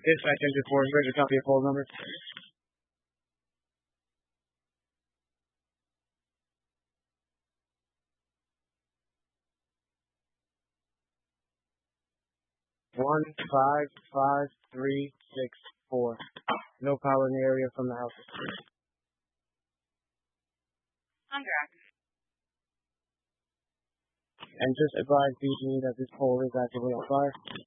Dispatch engine 4 is ready to copy a poll number. One 55364. No power in the area from the house. On track. And just advise BG that this pole is actively on fire.